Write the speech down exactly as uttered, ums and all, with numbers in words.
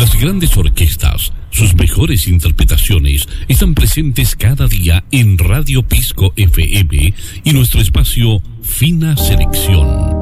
Las grandes orquestas, sus mejores interpretaciones, están presentes cada día en Radio Pisco F M y nuestro espacio Fina Selección.